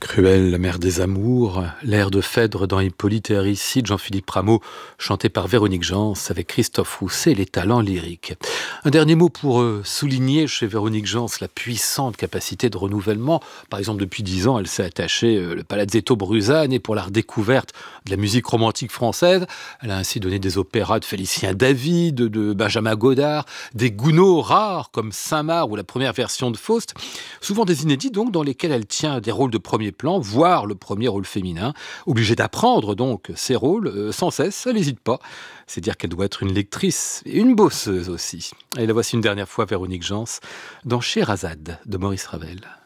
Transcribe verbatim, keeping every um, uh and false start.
Cruelle, la mère des amours, l'air de Phèdre dans Hippolyte et Aristide, Jean-Philippe Rameau, chanté par Véronique Jans avec Christophe Rousset, les talents lyriques. Un dernier mot pour euh, souligner chez Véronique Jans la puissante capacité de renouvellement. Par exemple, depuis dix ans, elle s'est attachée euh, le Palazzetto Bruzane et pour la redécouverte de la musique romantique française. Elle a ainsi donné des opéras de Félicien David, de Benjamin Godard, des Gounod rares comme Saint-Marc ou la première version de Faust. Souvent des inédits donc dans lesquels elle tient des rôles de premier plan, voire le premier rôle féminin. Obligée d'apprendre donc ses rôles euh, sans cesse, elle n'hésite pas. C'est dire qu'elle doit être une lectrice et une bosseuse aussi. Et la voici une dernière fois, Véronique Jans, dans Scheherazade de Maurice Ravel.